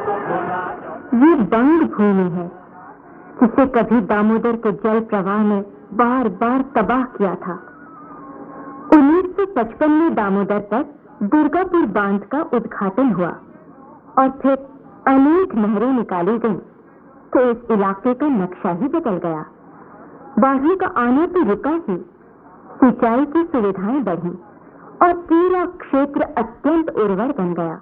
ये बंग भूमि है जिसे कभी दामोदर के जल प्रवाह ने बार बार तबाह किया था। 1955 में दामोदर पर दुर्गापुर बांध का उद्घाटन हुआ और फिर अनेक नहरें निकाली गईं, तो इस इलाके का नक्शा ही बदल गया। बाढ़ों का आना तो रुका ही, सिंचाई की सुविधाएं बढ़ी और पूरा क्षेत्र अत्यंत उर्वर बन गया।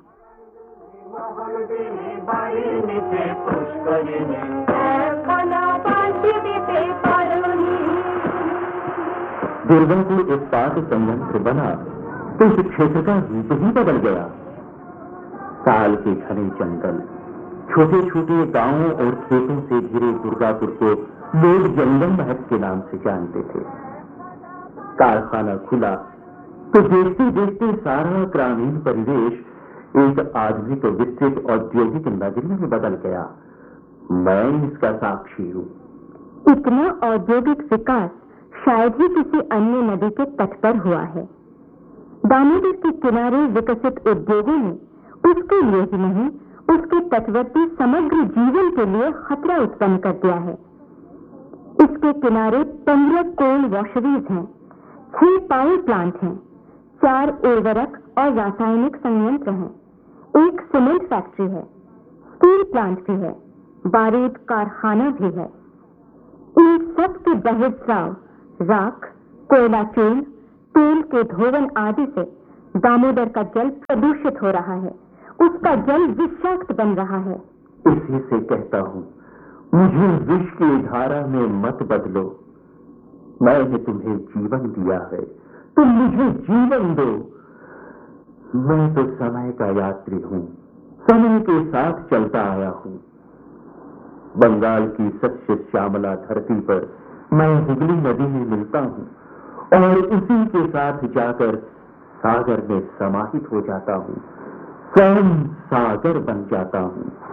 दुर्गापुर इस्पात संयंत्र बना तो इस क्षेत्र का रूप ही बदल गया। साल के घने जंगल, छोटे छोटे गांवों और खेतों से घिरे दुर्गापुर को लोग जंगल महल के नाम से जानते थे। कारखाना खुला तो देखते देखते सारा ग्रामीण परिवेश एक आधुनिक विस्तृत औद्योगिक नगरी में बदल गया। मैं इसका साक्षी हूँ। इतना औद्योगिक विकास शायद ही किसी अन्य नदी के तट पर हुआ है। दामोदर के किनारे विकसित उद्योगों ने उसके लिए ही नहीं, उसके तटवर्ती समग्र जीवन के लिए खतरा उत्पन्न कर दिया है। इसके किनारे 15 कोल वॉशरीज हैं, 6 पावर प्लांट हैं, 4 उर्वरक और रासायनिक संयंत्र हैं, 1 सीमेंट फैक्ट्री है, स्टील प्लांट भी है, बारूद कारखाना भी है। इन सब के बहिर्स्राव, राख, कोयला चूर्ण, तेल के धोवन आदि से दामोदर का जल प्रदूषित हो रहा है। उसका जल विषाक्त बन रहा है। इसी से कहता हूँ, मुझे विष की धारा में मत बदलो। मैंने तुम्हें जीवन दिया है, तुम मुझे जीवन दो। मैं तो समय का यात्री हूँ, समय के साथ चलता आया हूँ। बंगाल की सच्चे श्यामला धरती पर मैं हुगली नदी में मिलता हूँ और उसी के साथ जाकर सागर में समाहित हो जाता हूँ, स्वयं सागर बन जाता हूँ।